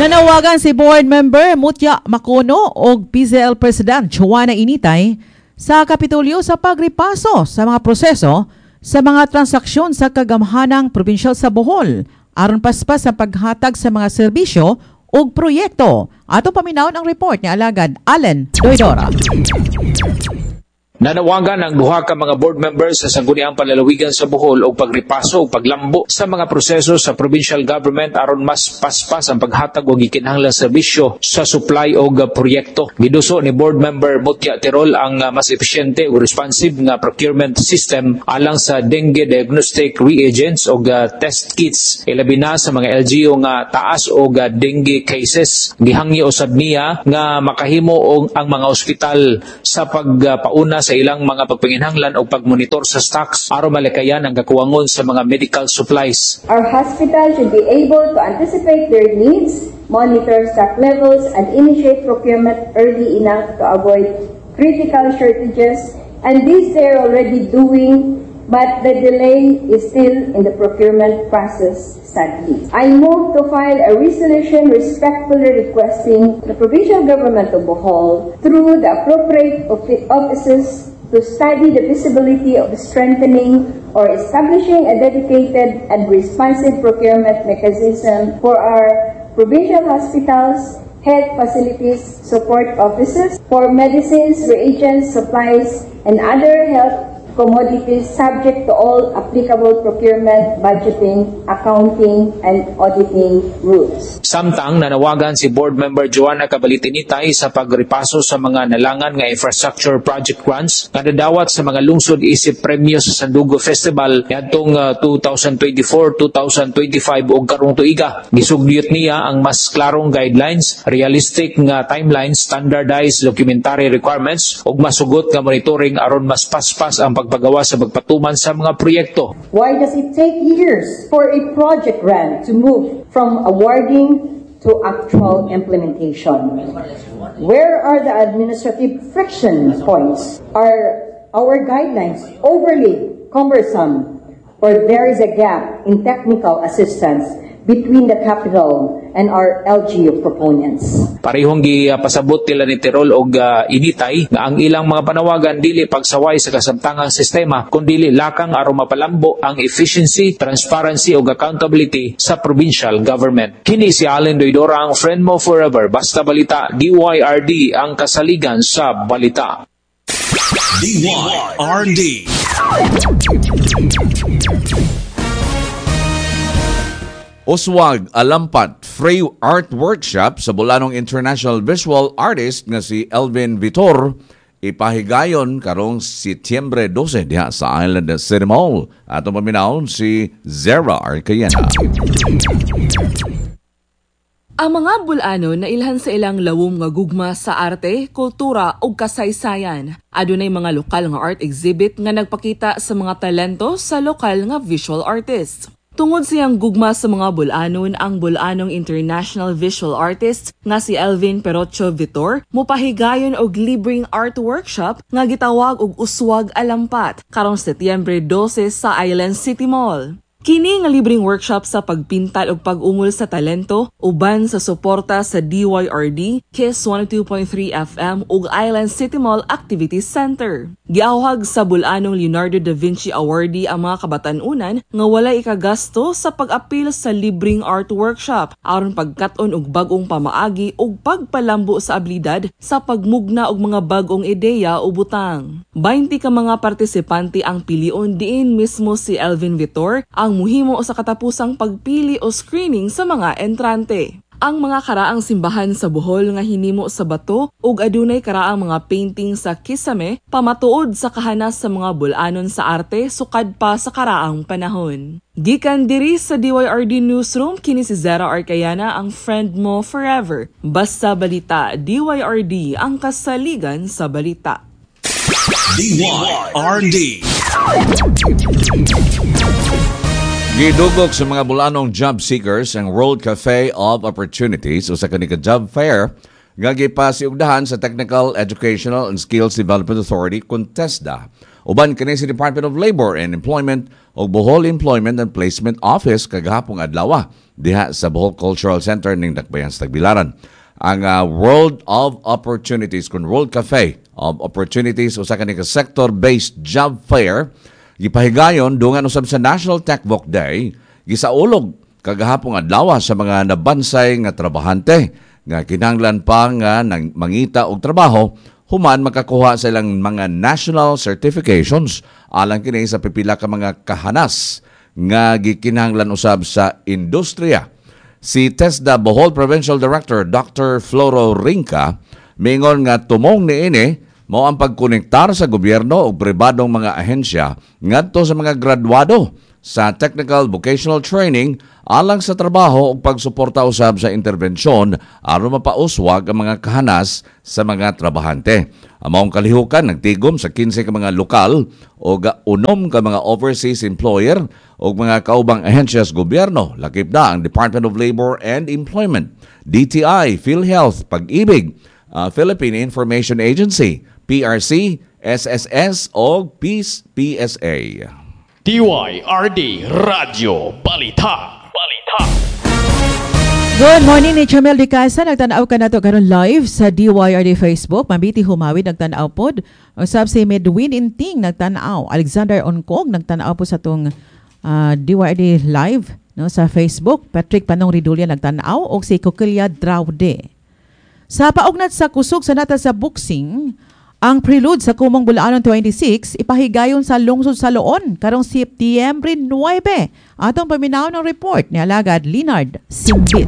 Nanawagan si Board Member Mutya Macono o PCL President Joanna Initay sa Kapitolyo sa pagripaso sa mga proseso sa mga transaksyon sa kagamhanang probinsyal sa Bohol aron paspas sa paghatag sa mga serbisyo o proyekto. Atong paminaw ang report ni Alagad Allen Doidora. Nanawagan ang duha ka mga board members sa sangguniang palalawigan sa Bohol og pagripaso o paglambo sa mga proseso sa provincial government aron mas paspas ang paghatag og gikinahanglang serbisyo sa supply og proyekto. Giduso ni board member Mutya Tirol ang mas epesyente ug responsive nga procurement system alang sa dengue diagnostic reagents og test kits ilabi na sa mga LGU nga taas og dengue cases. Gihangyo usab niya nga makahimo og ang mga ospital sa pagpauna sa ilang mga pagpanginhanglan o pagmonitor sa stocks aron malikayan ang kakuwangon sa mga medical supplies. Our hospital should be able to anticipate their needs, monitor stock levels, and initiate procurement early enough to avoid critical shortages. And this they're already doing, but the delay is still in the procurement process, sadly. I move to file a resolution respectfully requesting the provincial government of Bohol through the appropriate offices to study the feasibility of strengthening or establishing a dedicated and responsive procurement mechanism for our provincial hospitals, health facilities, support offices, for medicines, reagents, supplies, and other health commodities subject to all applicable procurement, budgeting, accounting, and auditing rules. Samtang nanawagan si board member Joanna Cabalitinitay sa pagripaso sa mga nalangan nga infrastructure project grants nga nadawat sa mga lungsod isip premyo sa Sandugo Festival niadtong 2024-2025 ug karong tuiga. Gisugyot niya ang mas klarong guidelines, realistic nga timelines, standardized documentary requirements ug masugot nga monitoring aron mas paspas ang pagpagawa sa pagpatuman sa mga proyekto. Why does it take years for a project grant to move from awarding to actual implementation? Where are the administrative friction points? Are our guidelines overly cumbersome, or there is a gap in technical assistance between the capital and our LGU proponents? Parehong gipasabot nila ni Tirol og Initay nga ang ilang mga panawagan dili pagsaway sa kasamtangang sistema kundi lakang aron mapalambo ang efficiency, transparency ug accountability sa provincial government. Kini si Allen Doidora, ang friend mo forever. Basta Balita, DYRD ang kasaligan sa balita. DYRD. Uswag alampat free art workshop sa bulanong international visual artist nga si Elvin Vitor ipahigayon karong Setyembre 12 diha sa Island City Mall. Atong paminawon si Zera Arcayena. Ang mga Bulano na ilhan sa ilang lawom nga gugma sa arte, kultura ug kasaysayan. Adunay mga lokal nga art exhibit nga nagpakita sa mga talento sa lokal nga visual artists. Tungod siyang gugma sa mga Bulanon, ang Bulanong International Visual Artist nga si Elvin Perocho Vitor mopahigayon og libreng art workshop nga gitawag og Uswag Alampat karong Setyembre 12 sa Island City Mall. Kini nga libreng workshop sa pagpintal ug pag-umol sa talento uban sa suporta sa DYRD, KISS 102.3 FM ug Island City Mall Activity Center. Giawhag sa Bulanong Leonardo da Vinci Awardee ang mga kabatanunan nga walay ikagasto sa pag-apil sa libreng art workshop aron pagkat-on og bag-ong pamaagi ug pagpalambo sa abilidad sa pagmugna og mga bag-ong ideya o butang. 20 ka mga partisipante ang pilion diin mismo si Elvin Vitor ang muhimo sa katapusang pagpili o screening sa mga entrante. Ang mga karaang simbahan sa Bohol nga hinimo sa bato ug adunay karaang mga painting sa kisame pamatuod sa kahanas sa mga Bulanon sa arte sukad pa sa karaang panahon. Gikan diri sa DYRD Newsroom, kini si Zera Arcayena, ang friend mo forever. Basta Balita, DYRD ang kasaligan sa balita. DYRD. Gidugok sa mga Bulanong job seekers ang World Cafe of Opportunities o sa kanika job fair nga gipasiugdahan sa Technical Educational and Skills Development Authority kung TESDA Uban kini si Department of Labor and Employment o Bohol Employment and Placement Office kagahapong adlaw diha sa Bohol Cultural Center ning Dakbayan sa Tagbilaran. Ang World of Opportunities kun World Cafe of Opportunities usa kani ka sector-based job fair gipahigayon dungan usab sa National Tech Voc Day gisaulog kagahapong adlaw sa mga nabansay nga trabahante nga kinahanglan pa nga nang mangita og trabaho human makakuha sa ilang mga national certifications alang kini sa pipila ka mga kahanas nga gikinahanglan usab sa industriya. Si TESDA Bohol Provincial Director Dr. Floro Rinca mingon nga tumong niini mao ang pagkonektar sa gobyerno ug pribadong mga ahensya ngadto sa mga graduado sa technical vocational training alang sa trabaho ug pagsuporta usab sa interbensyon aron mapauswag ang mga kahanas sa mga trabahante. Amaong kalihukan nagtigom sa 15 ka mga lokal o 6 ka mga overseas employer o mga kaubang ahensyas gobyerno lakip na ang Department of Labor and Employment, DTI, PhilHealth, Pag-ibig, Philippine Information Agency, PRC, SSS o PSA. DYRD Radio Balita. Good morning ni Chamel Dicasa. Nagtanaw ka na to karon live sa DYRD Facebook. Mambiti Humawid nagtanaw pod. Usab si Medwin Inting nagtanaw. Alexander Oncog nagtanaw po sa tong DYRD live no sa Facebook. Patrick Panong Ridulia nagtanaw og si Coquilla Draude. Sa paugnat sa kusog sa nata sa boxing, ang prelude sa Kumong Bulanon 26 ipahigayon sa lungsod sa Loon karong Setyembre 9. Atong paminaw ng report ni Alagad Leonard Simbit.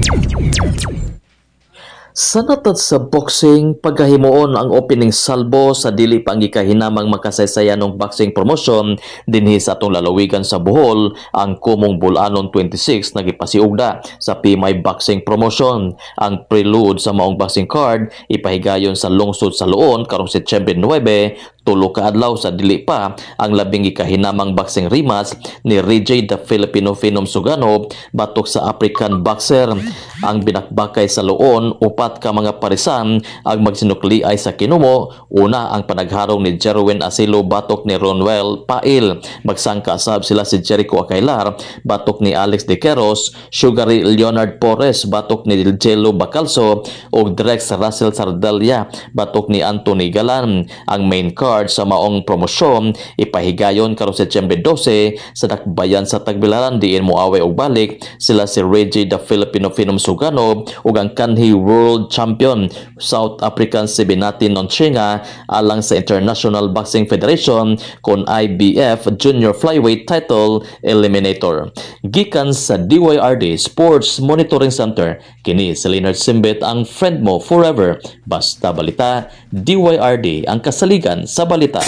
Sa natad sa boxing, pagkahimuon ang opening salbo sa dili pang gikahinamang makasaysayan ng boxing promotion dinhi sa atong lalawigan sa Bohol, ang Kumong Bulanon 26 nagipasiugda sa PMI Boxing Promotion. Ang prelude sa maong boxing card ipahigayon sa lungsod sa Loon karong Setyembre 9, tulo ka adlaw sa dili pa ang labing gikahinamang boxing rematch ni Reggie the Filipino Phenom Sugano batok sa African boxer. Ang binakbakay sa Loon, upat ka mga parisan ang magsinukliay sa kinumo. Una ang panagharong ni Jerwin Asilo batok ni Ronwell Pail. Magsangka sab sila si Jericho Acailar batok ni Alex De Queros, Sugary Leonard Porres batok ni Jello Bacalso ug Drex Russell Sardalia batok ni Anthony Galan. Ang main card sa maong promosyon ipahigayon karong Setyembre 12 sa Dakbayan sa Tagbilaran diin moaway og balik sila si Reggie the Filipino Phenom Sugano ug ang kanhi world champion South African Sebinati Nonchenga alang sa International Boxing Federation kon IBF Junior Flyweight Title Eliminator. Gikan sa DYRD Sports Monitoring Center, kini si Leonard Simbit, ang friend mo forever. Basta balita, DYRD ang kasaligan sa balita.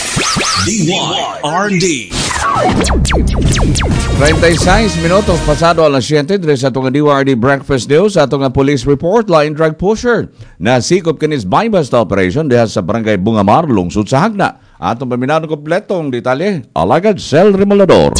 DYRD 36 minutos pasado alas 7 sa atong DYRD Breakfast News sa atong police report lain drug pusher na sikop kinis bypass operation diha sa barangay Bungamar, lungsod sa Hagna. Atong paminaw ng kompletong detalye, Alagad Sel Remolador.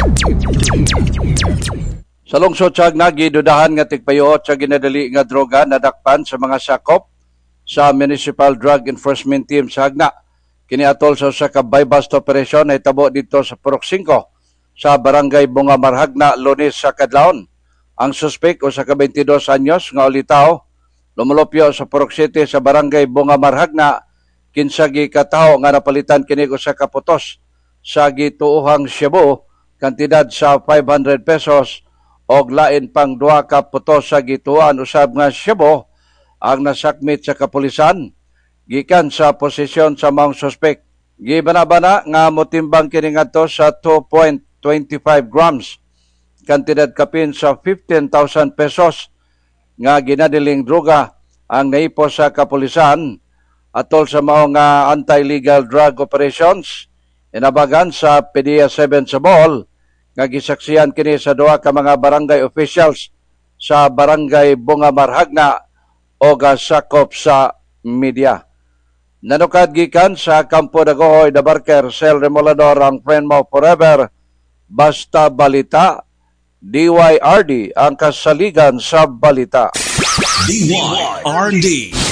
Sa lungsod sa Hagna, gidudahan nga tigpayuot sa ginadali nga droga nadakpan sa mga sakop sa Municipal Drug Enforcement Team sa Hagna. Kini atol sa usa ka bypass operation na hitabo dito sa Purok 5 sa barangay Bungamar, Hagna, Lunes sa kadlawon. Ang suspek usa ka 22 anyos nga ulitaw lumulupyo sa Purok City sa barangay Bungamar, Hagna, kinsagi katawo nga napalitan kini usa ka putos sa gituohang Cebu, kantidad sa 500 pesos og lain pang duha ka putos sa gituan usab nga Cebu ang nasakmit sa kapulisan gikan sa posisyon sa maong suspek. Gibanabana nga motimbang kini ngadto sa 2.25 grams, kantidad kapin sa 15,000 pesos nga ginadiling droga ang naipo sa kapulisan atol sa maong anti-legal drug operations inabagan sa PDEA 7 sa Bohol nga gisaksihan kini sa duha ka mga barangay officials sa barangay Bungamar, Hagna o sakop sa media. Nanukad gikan sa Campo Dagohoy, Dabarker, Sel Remolador, ang friend mo forever. Basta balita, DYRD ang kasaligan sa balita. DYRD.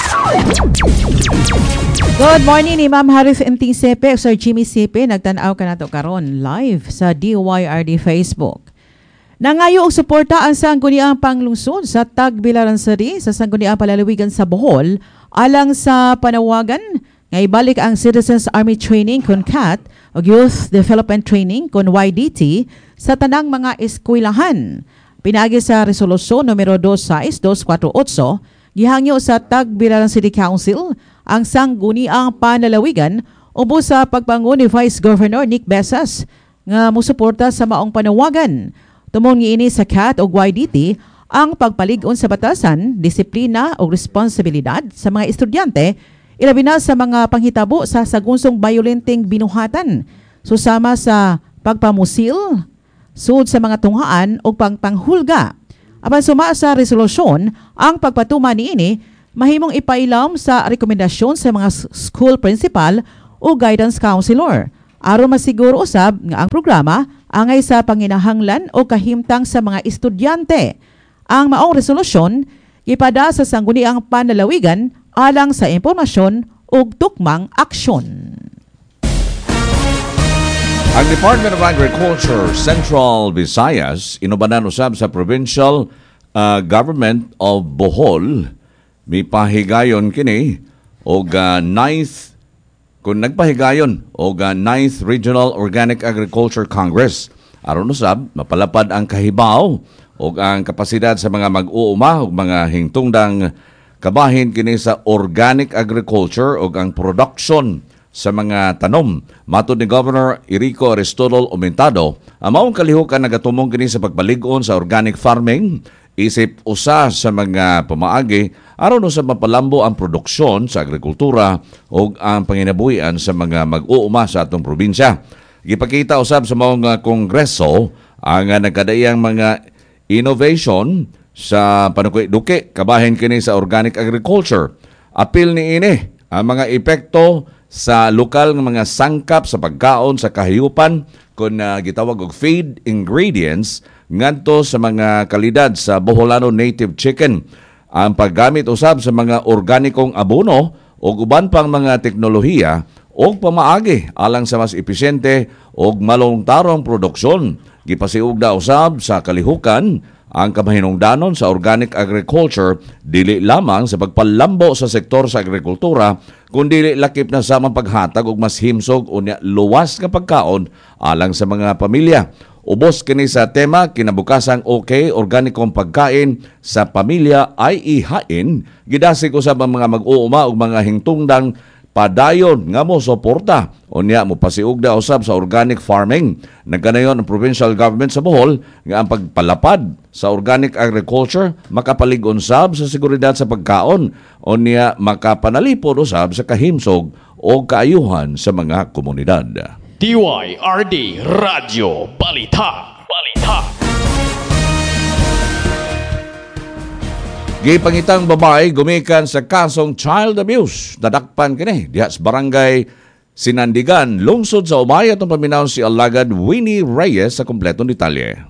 Good morning ni Ma'am Harith Enting Sepe, Sir Jimmy Sepe, nagtanaw ka na to karon live sa DYRD Facebook. Nangayo og suporta ang Sangguniang Panglungsod sa Tagbilaran City sa Sangguniang Palalawigan sa Bohol alang sa panawagan nga ibalik ang Citizens Army Training kun CAT o Youth Development Training kun YDT sa tanang mga eskwelahan. Pinagi sa resolusyon numero 26248, gihangyo sa Tagbilaran City Council ang Sangguniang Panlalawigan ubos sa pagpangun ni Vice Governor Nick Besas nga musuporta sa maong panawagan. Tumon niini sa CAT o YDT ang pagpalig-on sa batasan, disiplina o responsibilidad sa mga estudyante, ilabi na sa mga panghitabo sa sagunsong violenteng binuhatan, susama sa pagpamusil, sud sa mga tunghaan o pangpanghulga. Apan suma sa resolusyon, ang pagpatuma niini mahimong ipailam sa rekomendasyon sa mga school principal o guidance counselor aron masiguro usab nga ang programa angay sa panginahanglan o kahimtang sa mga estudyante. Ang maong resolusyon ipada sa Sangguniang Panlalawigan alang sa impormasyon ug tukmang aksyon. Ang Department of Agriculture Central Visayas inubanan usab sa Provincial Government of Bohol mipahigayon kini og 9th kung nagpahigayon og 9th Regional Organic Agriculture Congress aron usab mapalapad ang kahibaw og ang kapasidad sa mga mag-uuma ug mga hingtungdang kabahin kini sa organic agriculture ug ang production sa mga tanom. Matud ni Governor Irico Aristodol Aumentado, ang maong kalihukan nagatumong kini sa pagbalig-on sa organic farming, isip usa sa mga pamaagi aron sa mapalambo ang produksyon sa agrikultura ug ang panginabuhian sa mga mag-uuma sa atong probinsya. Gipakita usab sa maong kongreso ang nagkadaiyang mga innovation sa panuki-duki kabahin kini sa organic agriculture. Apil ni ini ang mga epekto sa lokal nga mga sangkap sa pagkaon sa kahiyupan kung gitawag og feed ingredients ngadto sa mga kalidad sa Boholano native chicken. Ang paggamit usab sa mga organikong abono o uban pang mga teknolohiya o pamaagi alang sa mas episyente o malungtarong produksyon. Gipasiugda usab sa kalihukan ang kamahinungdanon sa organic agriculture dili lamang sa pagpalambo sa sektor sa agrikultura kundi lakip na sa paghatag og mas himsog unya luwas nga pagkaon alang sa mga pamilya. Ubos kini sa tema kinabukasang okay organikong pagkain sa pamilya ay ihain gidasig usab ang mga mag-uuma og mga hingtungdang padayon nga mo suporta unya mo pasiugda usab sa organic farming. Nagkanayon ang provincial government sa Bohol nga ang pagpalapad sa organic agriculture makapalig-on sab sa seguridad sa pagkaon unya makapanalipod usab sa kahimsog o kaayuhan sa mga komunidad. DYRD Radio Balita. Gipangitang babae gumikan sa kasong child abuse. Dadakpan kini diha sa barangay Sinandigan, lungsod sa Umay atong paminaw si alagad Winnie Reyes sa kompletong detalye.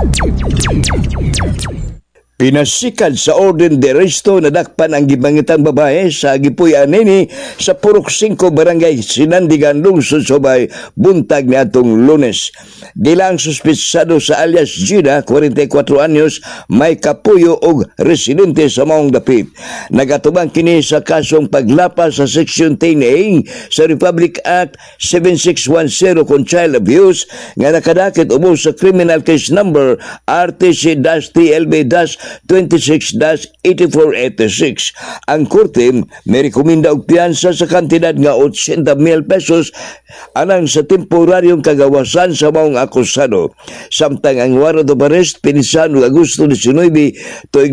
Pinasikad sa orden de arresto na dakpan ang gibangitang babae sa Gipuy Anini sa Purok 5 Barangay Sinandigan, lungsod sa Umay, buntag ni atong Lunes. Gilang suspitsado sa alias Gina, 44 anyos, may kapuyo o residente sa maong dapit. Nagatubang kini sa kasong paglapa sa Section 10A sa Republic Act 7610 kung child abuse nga nakadakit ubos sa criminal case number RTC-TLB-26-8486. Ang korte may rekomenda og piyansa sa kantidad nga 80,000 pesos anang sa temporaryong kagawasan sa maong akusado. Samtang ang warrant of arrest pinisan noong Agosto 19 tuig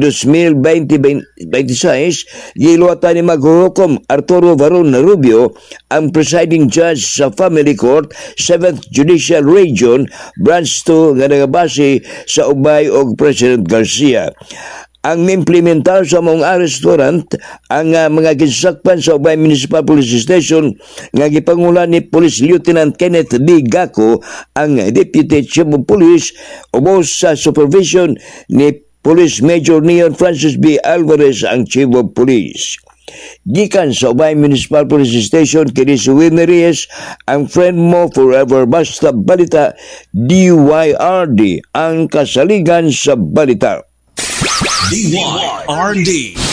2026, giluwatan ni maghuhukom Arturo Varón Rubio, ang presiding judge sa Family Court 7th Judicial Region Branch 2 nga nagabase sa Ubay og President Garcia. Ang implementar sa mong arrest warrant ang mga ginsakpan sa Ubay Municipal Police Station nga gipangulan ni Police Lieutenant Kenneth D. Gaco, ang Deputy Chief of Police, ubos sa supervision ni Police Major Neon Francis B. Alvarez ang Chief of Police. Gikan sa Ubay Municipal Police Station kini si Winnie Reyes ang friend mo forever basta balita DYRD ang kasaligan sa balita. DYRD.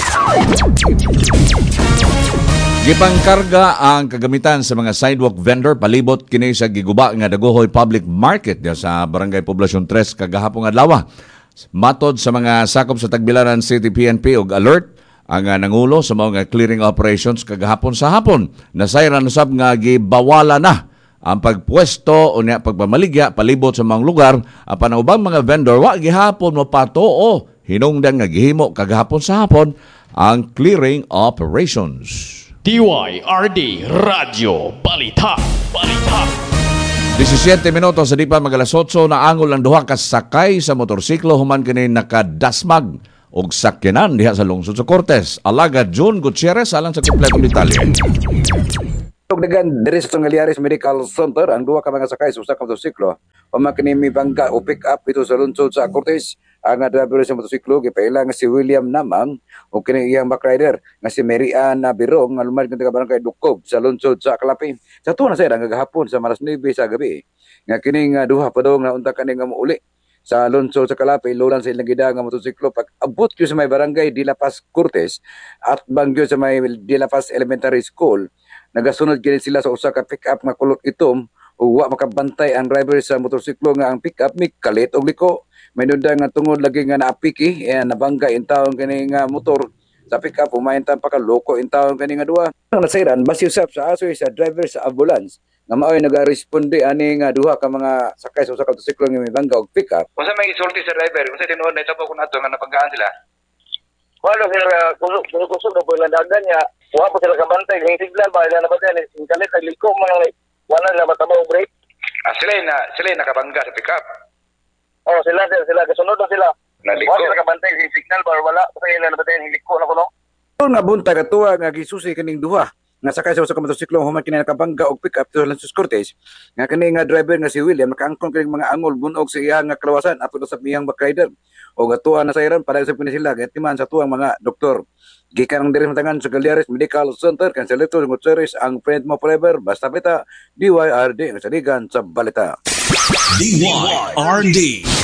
Gipangkarga ang kagamitan sa mga sidewalk vendor palibot kini sa giguba nga Daguhoy Public Market diya sa Barangay Poblasyon 3 kagahapon adlaw. Matod sa mga sakop sa Tagbilaran City PNP og alert ang nangulo sa mga clearing operations kagahapon sa hapon. Nasayran usab nga gibawala na ang pagpwesto o pagpamaligya palibot sa mga lugar apan ang ubang mga vendor wa gihapon mapatuo hinungdan nga gihimo kagahapon sa hapon ang clearing operations. DYRD Radio Balita. 17 minutos sa di pa magalas 8 na angol ang duha ka sakay sa motorsiklo human kini nakadasmag og sakyanan diha sa lungsod sa Cortes. Alagad June Gutierrez alang sa kompletong detalye. Dagan diri sa Tungaliares Medical Center ang duha ka mga sakay sa usa ka motorsiklo pamakinimi bangka o pick up ito sa lungsod sa Cortes. Ang driver sa motorsiklo gipaila nga si William Namang o kini iyang backrider nga si Marian Birong nga lumad nga barangay Dukob sa lungsod sa Kalapi. Sa tuwa na sa nga gahapon sa alas 9 sa gabi nga kini nga duha pa daw nga unta kani nga muuli sa lungsod sa Kalapi lulan sa ilang gida nga motorsiklo pag abot gyud sa may barangay De La Paz Cortes at bangyo sa may De La Paz Elementary School nagasunod gid sila sa usa ka pick-up nga kulot itom ug wa makabantay ang driver sa motorsiklo nga ang pick-up mikalit og liko may nunda nga tungod lagi nga naapiki nabangga in taon kani nga motor sa pick-up umahintan pa ka loko in taon kani nga duha ang nasayran basi usab sa asoy sa driver sa ambulance nga maoy nagaresponde ani nga duha ka mga sakay sa usa ka motorsiklo nga may bangga og pick-up. Unsa may isulti sa driver? Unsa tinuod na itabaw kun ato nga napanggaan sila? Wala sila kusog na bulan dagan niya. Wa pa sila kabantay ng signal ba ila nabantay ni kalit liko man wala na matabaw break. Sila nakabangga sa pick-up. Oh, sila kasunod na sila. Naliko. Wa sila kabantay ng signal ba wala pa sila nabantay ng liko na kuno. Nga buntag atuwa nga gisusi kaning duha nga sakay sa usa ka motorsiklo human kini nakabangga og pick-up sa Lances Cortes nga kani nga driver nga si William nakaangkon kini mga angol bunog sa iyang nga kalawasan ato sa iyang backrider og atuwa na sayran para sa pinisila gatiman sa tuwang mga doktor gikan ang diri matangan sa Galiares Medical Center kan sa Leto Gutierrez ang friend mo forever basta beta DYRD ang saligan sa balita. DYRD.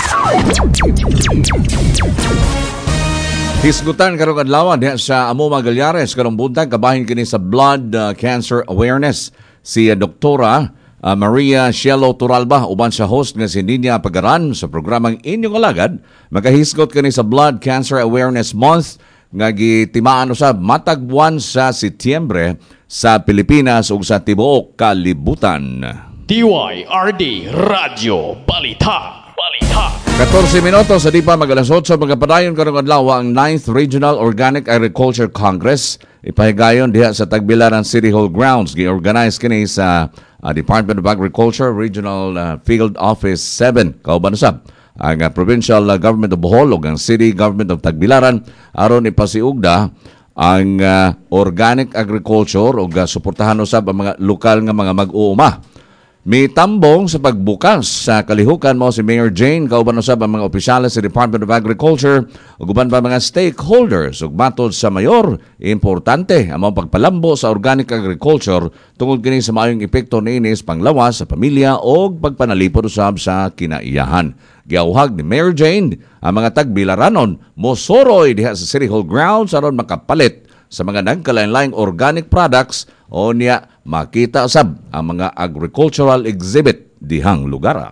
Hisgutan karong adlaw diha sa amo Magallanes karong buntag kabahin kini sa blood cancer awareness si Doktora Maria Cielo Turalba uban sa host nga si Ninya Pagaran sa programang Inyong Alagad makahisgot kini sa Blood Cancer Awareness Month nga gitimaan usab matag buwan sa Setyembre sa Pilipinas ug sa tibuok kalibutan. DYRD Radio Balita. 14 minutos sa di pa magalas 8 magapadayon karong adlaw ang 9th Regional Organic Agriculture Congress ipahigayon diha sa Tagbilaran City Hall grounds gi-organize kini sa Department of Agriculture Regional Field Office 7 kauban usab ang Provincial Government of Bohol ug ang City Government of Tagbilaran aron ipasiugda ang organic agriculture ug suportahan usab ang mga lokal nga mga mag-uuma. Mitambong sa pagbukas sa kalihukan mo si Mayor Jane kauban usab ang mga opisyales sa Department of Agriculture ug uban pa mga stakeholders ug matod sa mayor importante ang mga pagpalambo sa organic agriculture tungod kini sa maayong epekto niini sa panglawas sa pamilya ug pagpanalipod usab sa kinaiyahan. Giawhag ni Mayor Jane ang mga tagbilaranon mosoroy diha sa City Hall grounds aron makapalit sa mga nagkalain-laing organic products o niya makita usab ang mga agricultural exhibit dihang lugar.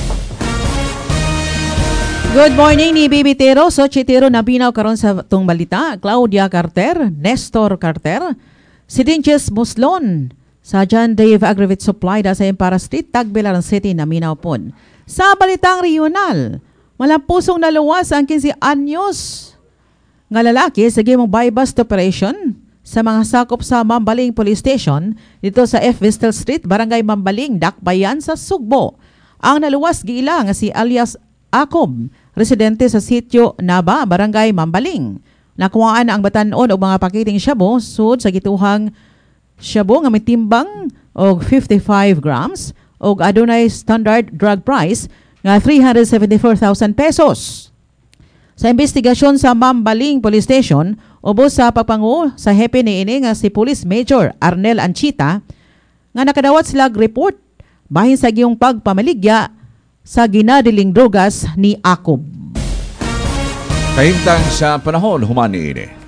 Good morning ni Bibi Tero. So, Chitero na binaw karon sa tong balita. Claudia Carter, Nestor Carter, si Dinches Muslon, sa John Dave Aggregate Supply da sa Empara Street, Tagbilaran City na minaw pon. Sa balitang regional, malampusong naluwas ang 15 anyos nga lalaki sa gimong buy-bust operation sa mga sakop sa Mambaling Police Station dito sa F. Vistel Street, Barangay Mambaling, Dakbayan sa Sugbo. Ang naluwas giila nga si alias Akob, residente sa sitio Naba, Barangay Mambaling. Nakuhaan ang batanon og mga pakiting shabu sud sa gituhang shabu nga may timbang og 55 grams og adunay standard drug price nga 374,000 pesos. Sa investigasyon sa Mambaling Police Station, ubos sa pagpangu sa hepe ni ini nga si Police Major Arnel Anchita nga nakadawat sila report bahin sa giyong pagpamaligya sa ginadiling drogas ni Akob. Kahintang sa panahon humani ini.